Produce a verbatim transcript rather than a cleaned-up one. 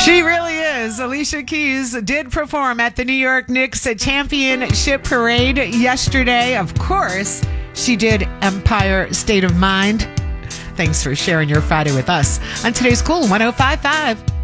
She really is. Alicia Keys did perform at the New York Knicks Championship Parade yesterday. Of course, she did Empire State of Mind. Thanks for sharing your Friday with us on today's Cool one oh five point five.